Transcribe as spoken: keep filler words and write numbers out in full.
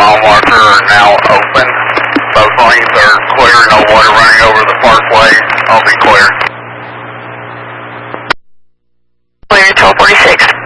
mile marker are now open. Both lanes are clear, no water running over the parkway. I'll be clear. Clear, twelve forty-six.